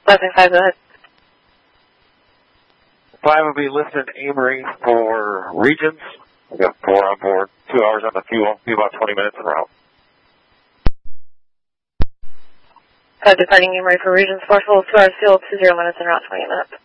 Blessing 5, go ahead. 5 will be listed Amory for regions. We got 4 on board, 2 hours on the fuel, be about 20 minutes en route. 5 departing Amory for regions, 4 full, 2 hours fuel, 20 minutes en route, 20 minutes.